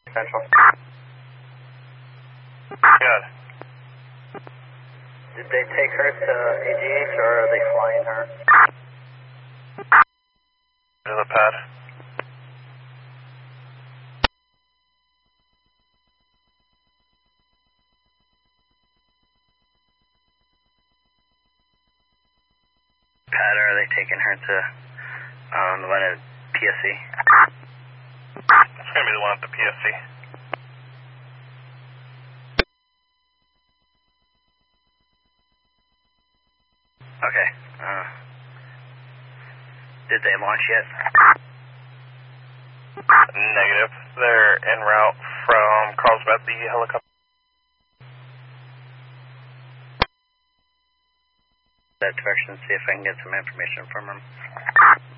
Central. Good. Did they take her to AGH or are they flying her? To the pad. Pad, or are they taking her to the one at PSC? It's going to be the one at the PSC. Okay. Did they launch yet? Negative. They're en route from Carlsbad, the helicopter. That direction, see if I can get some information from them.